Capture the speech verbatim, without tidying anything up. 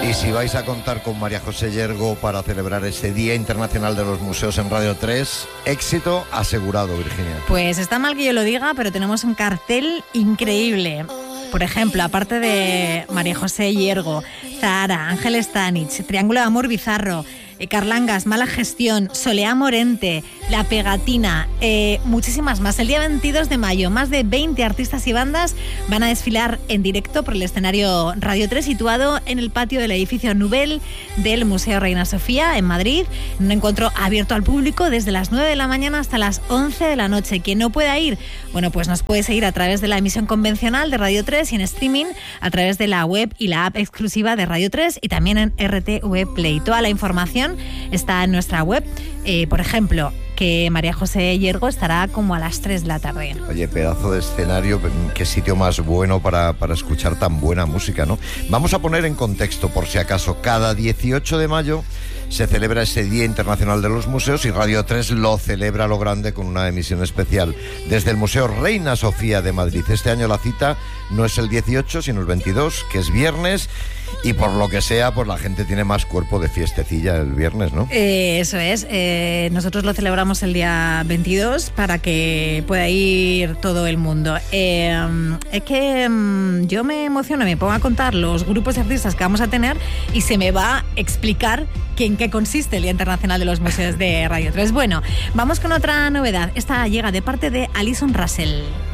Y si vais a contar con María José Yergo para celebrar ese Día Internacional de los Museos en Radio tres, éxito asegurado, Virginia. Pues está mal que yo lo diga, pero tenemos un cartel increíble. Por ejemplo, aparte de María José Yergo, Zahara, Ángel Stanich, Triángulo de Amor Bizarro, eh, Carlangas, Mala Gestión, Soleá Morente, La Pegatina, eh, muchísimas más. El día veintidós de mayo, más de veinte artistas y bandas van a desfilar en directo por el escenario Radio tres, situado en el patio del edificio Nubel del Museo Reina Sofía, en Madrid. Un encuentro abierto al público desde las nueve de la mañana hasta las once de la noche. Quien no pueda ir, bueno, pues nos puede seguir a través de la emisión convencional de Radio tres y en streaming a través de la web y la app exclusiva de Radio tres y también en R T V Play. Toda la información está en nuestra web. Eh, por ejemplo, que María José Yergo estará como a las tres de la tarde. Oye, pedazo de escenario, qué sitio más bueno para, para escuchar tan buena música, ¿no? Vamos a poner en contexto, por si acaso, cada dieciocho de mayo se celebra ese Día Internacional de los Museos y Radio tres lo celebra a lo grande con una emisión especial desde el Museo Reina Sofía de Madrid. Este año la cita no es el dieciocho, sino el veintidós, que es viernes. Y por lo que sea, pues la gente tiene más cuerpo de fiestecilla el viernes, ¿no? Eh, eso es. Eh, nosotros lo celebramos el día veintidós para que pueda ir todo el mundo. Eh, es que um, yo me emociono, me pongo a contar los grupos de artistas que vamos a tener y se me va a explicar que en qué consiste el Día Internacional de los Museos de Radio tres. Bueno, vamos con otra novedad. Esta llega de parte de Alison Russell.